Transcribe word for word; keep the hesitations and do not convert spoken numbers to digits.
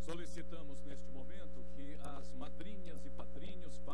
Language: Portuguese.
Solicitamos neste momento que as madrinhas e padrinhos